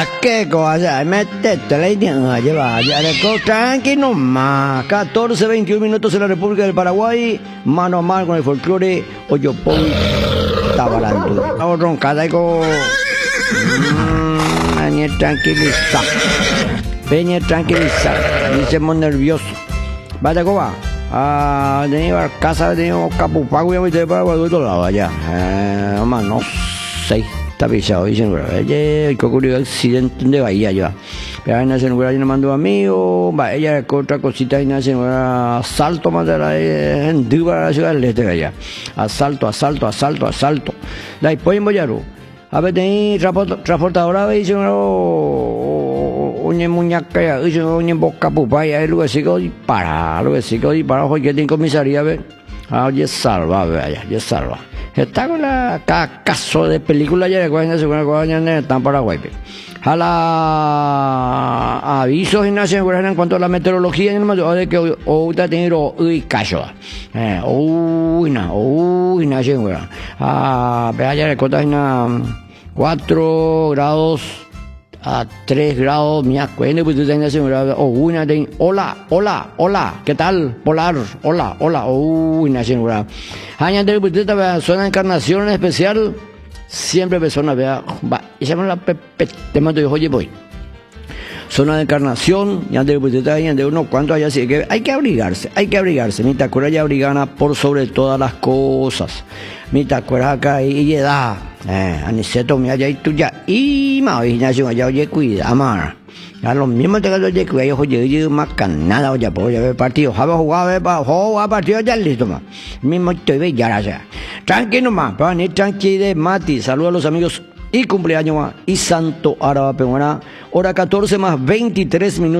qué cosa, metete la idea, lleva, ya le tranquilo más. 14, 21 minutos en la República del Paraguay, mano a mano con el folclore, Oyopoy, Tabarantú. Vamos roncada y con... Peña tranquiliza, Peña tranquiliza, dice muy nervioso. Vaya, ¿cómo va? Tenía casa, tenía capupago y a meter para el otro lado allá. No sé. Está pisado, dicen, que ocurrió accidente de Bahía ya. Pero ahí nacen un no mandó amigo, ella con otra cosita y nacen un asalto más de la ciudad del este de allá. Asalto. La después en Boyarú. A ver, tení transportadora, dicen, una muñeca, dicen, una boca pupaya, lo que sí que dispara, oye, que tiene comisaría, ve. Oye, salva, vaya, ya salva. Está con la caso de película ya de cuándo según cuándo están Paraguay. A avisos y nacional en cuanto a la meteorología de que hoy está teniendo uy cacho. Uy nacional. Vea ya de cosas en 4 grados a 3 grados, mira, cuando pues tú tengas una de hola, ¿qué tal? Polar, hola, una señora. Año de pues zona de Encarnación en especial, siempre persona vea, va, y se llama la te mando yo, oye, voy. Zona de Encarnación, ya de pues de uno cuanto allá, así que hay que abrigarse, mi tacura ya abrigana por sobre todas las cosas. Mi tacura acá y edad. Aniceto, mira, ya y tú ya, y más, Ignacio, ya oye, cuida, amar. Ya lo mismo te quedo, oye, oye, más canada, oye, pues, oye, partido, jugar partido, ya listo, más. Mismo estoy ve, ya, ya. Tranquilo, más, para venir tranquilo de Mati, saludos a los amigos y cumpleaños, más, y Santo Araba Peguana, hora 14 más 23 minutos.